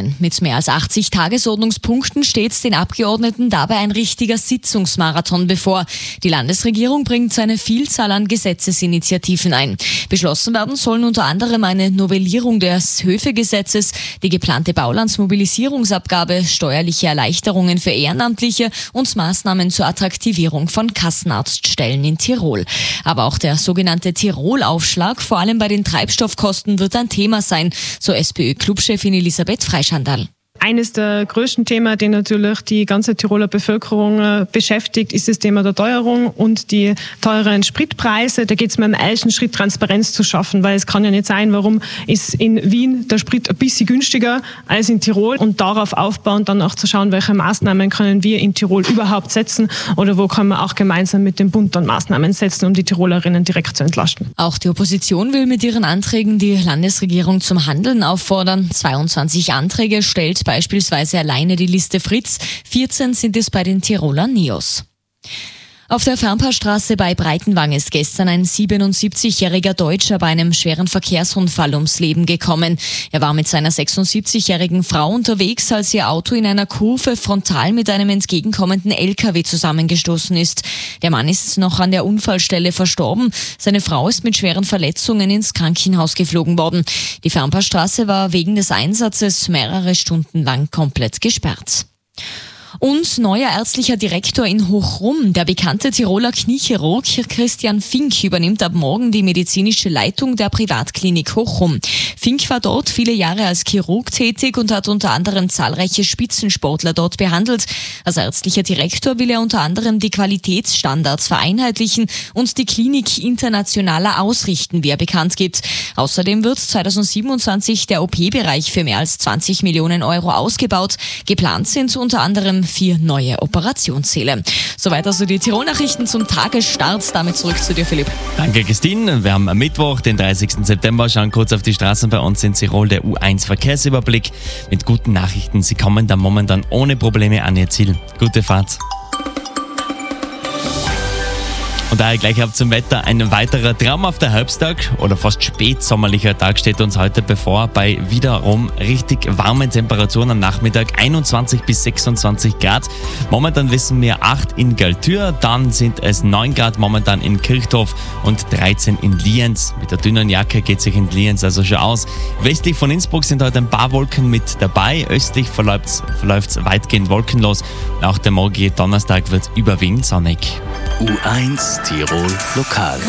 sein. Mit mehr als 80 Tagesordnungspunkten steht den Abgeordneten dabei ein richtiger Sitzungsmarathon bevor. Die Landesregierung bringt eine Vielzahl an Gesetzesinitiativen ein. Beschlossen werden sollen unter anderem eine Novellierung des Höfegesetzes, die geplante Baulandsmobilisierungsabgabe, steuerliche Erleichterungen für Ehrenamtliche und Maßnahmen zur Attraktivierung von Kassenarztstellen in Tirol. Aber auch der sogenannte Tirol-Aufschlag, vor allem bei den Treibstoffkosten, wird ein Thema sein, so SPÖ-Clubchefin Elisabeth Freischandl. Eines der größten Themen, die natürlich die ganze Tiroler Bevölkerung beschäftigt, ist das Thema der Teuerung und die teureren Spritpreise. Da geht es mir im ersten Schritt Transparenz zu schaffen, weil es kann ja nicht sein, warum ist in Wien der Sprit ein bisschen günstiger als in Tirol, und darauf aufbauen dann auch zu schauen, welche Maßnahmen können wir in Tirol überhaupt setzen oder wo können wir auch gemeinsam mit dem Bund dann Maßnahmen setzen, um die Tirolerinnen direkt zu entlasten. Auch die Opposition will mit ihren Anträgen die Landesregierung zum Handeln auffordern. 22 Anträge stellt beispielsweise alleine die Liste Fritz, 14 sind es bei den Tiroler Neos. Auf der Fernpaarstraße bei Breitenwang ist gestern ein 77-jähriger Deutscher bei einem schweren Verkehrsunfall ums Leben gekommen. Er war mit seiner 76-jährigen Frau unterwegs, als ihr Auto in einer Kurve frontal mit einem entgegenkommenden LKW zusammengestoßen ist. Der Mann ist noch an der Unfallstelle verstorben. Seine Frau ist mit schweren Verletzungen ins Krankenhaus geflogen worden. Die Fernpaarstraße war wegen des Einsatzes mehrere Stunden lang komplett gesperrt. Und neuer ärztlicher Direktor in Hochrum. Der bekannte Tiroler Kniechirurg Christian Fink übernimmt ab morgen die medizinische Leitung der Privatklinik Hochrum. Fink war dort viele Jahre als Chirurg tätig und hat unter anderem zahlreiche Spitzensportler dort behandelt. Als ärztlicher Direktor will er unter anderem die Qualitätsstandards vereinheitlichen und die Klinik internationaler ausrichten, wie er bekannt gibt. Außerdem wird 2027 der OP-Bereich für mehr als 20 Millionen Euro ausgebaut. Geplant sind unter anderem 4 neue Operationssäle. Soweit also die Tirol-Nachrichten zum Tagesstart. Damit zurück zu dir, Philipp. Danke, Christine. Wir haben am Mittwoch, den 30. September, schauen kurz auf die Straßen bei uns in Tirol, der U1-Verkehrsüberblick mit guten Nachrichten. Sie kommen da momentan ohne Probleme an ihr Ziel. Gute Fahrt. Und daher gleich ab zum Wetter. Ein weiterer traumhafter Herbsttag oder fast spätsommerlicher Tag steht uns heute bevor, bei wiederum richtig warmen Temperaturen am Nachmittag, 21 bis 26 Grad. Momentan wissen wir 8 in Galtür, dann sind es 9 Grad momentan in Kirchdorf und 13 in Lienz. Mit der dünnen Jacke geht sich in Lienz also schon aus. Westlich von Innsbruck sind heute ein paar Wolken mit dabei. Östlich verläuft's weitgehend wolkenlos. Auch der morgige Donnerstag wird überwiegend sonnig. U1 Tirol Lokal.